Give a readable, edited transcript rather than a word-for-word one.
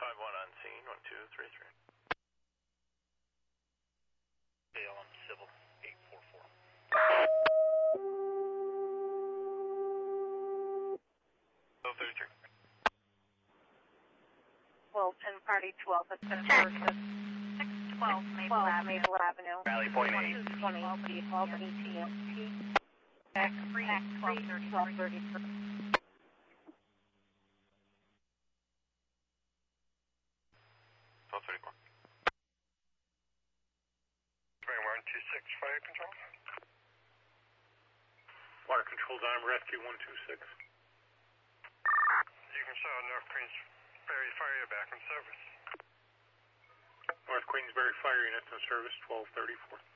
5-1 on scene, 1233. Dale, I'm civil, 844. Wilton, Party 12, it's been versus 612 Maple Avenue. Rally point 8. 20, Albany, TST. Back 1233. 1234. Spring 126, fire control. Water control, Dime Rescue 126. You can show North Queensbury Fire back in service. North Queensbury Fire Units in service, 1234.